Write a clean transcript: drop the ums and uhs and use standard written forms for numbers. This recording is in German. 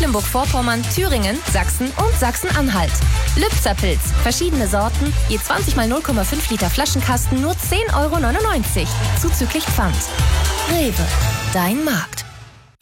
Mecklenburg-Vorpommern, Thüringen, Sachsen und Sachsen-Anhalt. Lübzer Pilz, verschiedene Sorten, je 20 mal 0,5 Liter Flaschenkasten, nur 10,99 € zuzüglich Pfand. Rewe, dein Markt.